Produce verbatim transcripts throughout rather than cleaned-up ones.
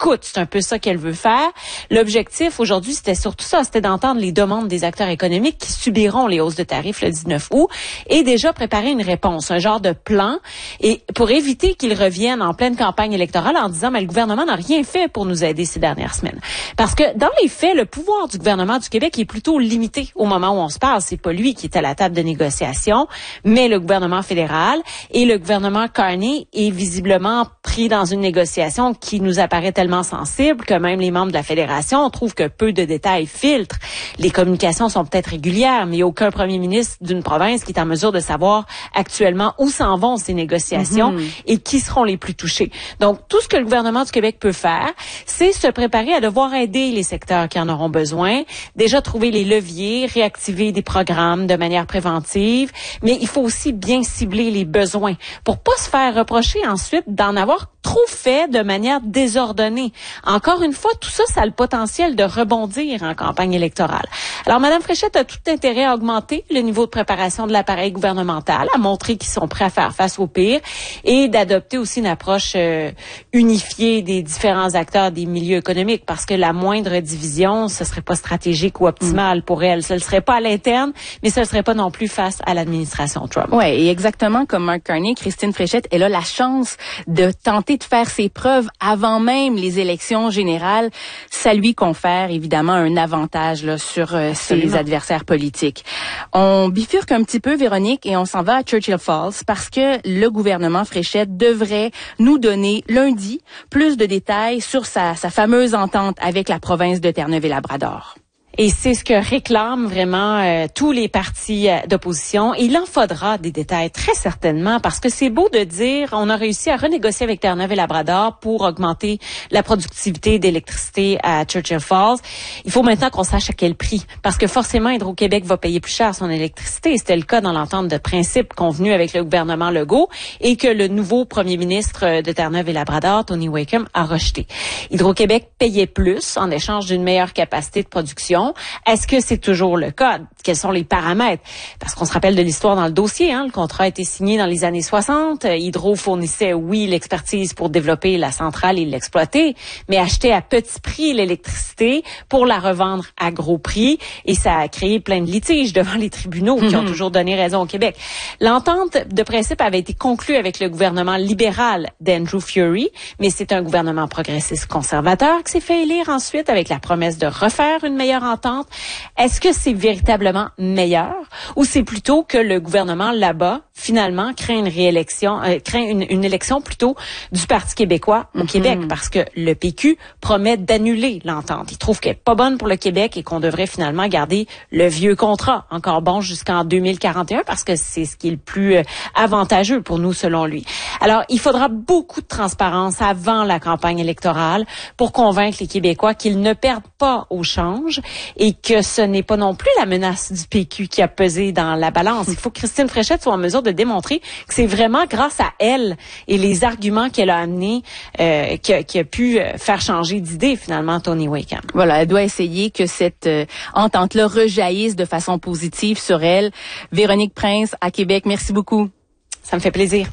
l'écoute. C'est un peu ça qu'elle veut faire. L'objectif aujourd'hui, c'était surtout ça, c'était d'entendre les demandes des acteurs économiques qui subiront les hausses de tarifs le dix-neuf août et déjà préparer une réponse, un genre de plan, et pour éviter qu'ils reviennent en pleine campagne électorale en disant mais le gouvernement n'a rien fait pour nous aider ces dernières semaines. Parce que dans les faits, le pouvoir du gouvernement du Québec est plutôt limité au moment où on se parle. C'est pas lui qui est à la table de négociation, mais le gouvernement fédéral, et le gouvernement Carney est visiblement pris dans une négociation qui nous apparaît tellement sensible que même les membres de la fédération trouvent que peu de détails filtrent. Les communications sont peut-être régulières, mais il n'y a aucun premier ministre d'une province qui est en mesure de savoir actuellement où s'en vont ces négociations mm-hmm. et qui seront les plus touchés. Donc, tout ce que le gouvernement du Québec peut faire, c'est se préparer à devoir aider les secteurs qui en auront besoin, déjà trouver les leviers, réactiver des programmes de manière préventive, mais il faut aussi bien cibler les besoins pour pas se faire reprocher ensuite d'en avoir trop fait de manière désordonnée. Encore une fois, tout ça, ça a le potentiel de rebondir en campagne électorale. Alors, Mme Fréchette a tout intérêt à augmenter le niveau de préparation de l'appareil gouvernemental, à montrer qu'ils sont prêts à faire face au pire et d'adopter aussi une approche euh, unifiée des différents acteurs des milieux économiques, parce que la moindre division, ce serait pas stratégique ou optimal mmh. pour elle. Ce ne serait pas à l'interne, mais ce ne serait pas non plus face à l'administration Trump. Oui, et exactement comme Mark Carney, Christine Fréchette, elle a la chance de tenter de faire ses preuves avant même les élections générales. Ça lui confère évidemment un avantage là, sur euh, ses adversaires politiques. On bifurque un petit peu, Véronique, et on s'en va à Churchill Falls parce que le gouvernement Fréchette devrait nous donner lundi plus de détails sur sa, sa fameuse entente avec la province de Terre-Neuve et Labrador. Et c'est ce que réclament vraiment euh, tous les partis euh, d'opposition. Il en faudra des détails, très certainement, parce que c'est beau de dire on a réussi à renégocier avec Terre-Neuve et Labrador pour augmenter la productivité d'électricité à Churchill Falls. Il faut maintenant qu'on sache à quel prix, parce que forcément, Hydro-Québec va payer plus cher son électricité. C'était le cas dans l'entente de principe convenue avec le gouvernement Legault et que le nouveau premier ministre de Terre-Neuve et Labrador, Tony Wakeham, a rejeté. Hydro-Québec payait plus en échange d'une meilleure capacité de production. Est-ce que c'est toujours le cas? Quels sont les paramètres? Parce qu'on se rappelle de l'histoire dans le dossier. Hein? Le contrat a été signé dans les années soixante. Hydro fournissait, oui, l'expertise pour développer la centrale et l'exploiter, mais achetait à petit prix l'électricité pour la revendre à gros prix. Et ça a créé plein de litiges devant les tribunaux qui ont toujours donné raison au Québec. L'entente de principe avait été conclue avec le gouvernement libéral d'Andrew Furey, mais c'est un gouvernement progressiste conservateur qui s'est fait élire ensuite avec la promesse de refaire une meilleure entente. Est-ce que c'est véritablement meilleur ou c'est plutôt que le gouvernement là-bas, finalement, craint une réélection, euh, craint une, une élection plutôt du Parti québécois au mm-hmm. Québec, parce que le P Q promet d'annuler l'entente. Il trouve qu'elle est pas bonne pour le Québec et qu'on devrait finalement garder le vieux contrat, encore bon jusqu'en deux mille quarante et un, parce que c'est ce qui est le plus euh, avantageux pour nous, selon lui. Alors, il faudra beaucoup de transparence avant la campagne électorale pour convaincre les Québécois qu'ils ne perdent pas au change et que ce n'est pas non plus la menace du P Q qui a pesé dans la balance. Il faut que Christine Fréchette soit en mesure de démontrer que c'est vraiment grâce à elle et les arguments qu'elle a amenés euh, qui, a, qui a pu faire changer d'idée finalement Tony Wakeham. Voilà, elle doit essayer que cette euh, entente-là rejaillisse de façon positive sur elle. Véronique Prince à Québec, merci beaucoup. Ça me fait plaisir.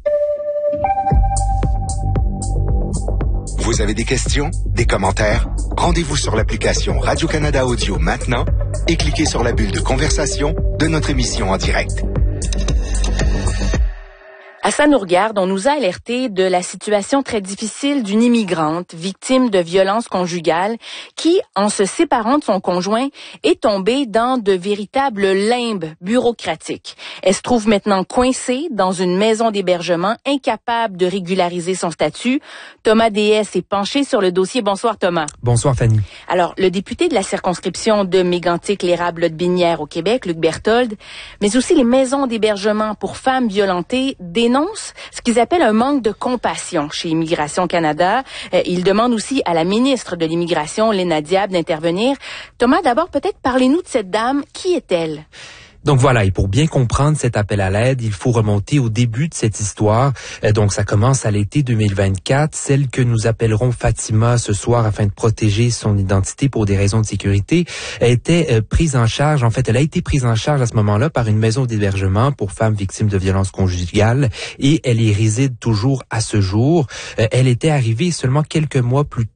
Vous avez des questions, des commentaires? Rendez-vous sur l'application Radio-Canada Audio maintenant et cliquez sur la bulle de conversation de notre émission en direct. À Ça nous regarde, on nous a alerté de la situation très difficile d'une immigrante victime de violences conjugales qui, en se séparant de son conjoint, est tombée dans de véritables limbes bureaucratiques. Elle se trouve maintenant coincée dans une maison d'hébergement, incapable de régulariser son statut. Thomas Déès est penché sur le dossier. Bonsoir Thomas. Bonsoir Fanny. Alors, le député de la circonscription de Mégantic-l'Érable-Lotbinière au Québec, Luc Berthold, mais aussi les maisons d'hébergement pour femmes violentées, dénoncent ce qu'ils appellent un manque de compassion chez Immigration Canada. Euh, ils demandent aussi à la ministre de l'Immigration, Léna Diab, d'intervenir. Thomas, d'abord, peut-être parlez-nous de cette dame. Qui est-elle? Donc voilà, et pour bien comprendre cet appel à l'aide, il faut remonter au début de cette histoire. Euh, donc ça commence à l'été deux mille vingt-quatre, celle que nous appellerons Fatima ce soir afin de protéger son identité pour des raisons de sécurité, elle était euh, prise en charge, en fait elle a été prise en charge à ce moment-là par une maison d'hébergement pour femmes victimes de violences conjugales et elle y réside toujours à ce jour. Euh, elle était arrivée seulement quelques mois plus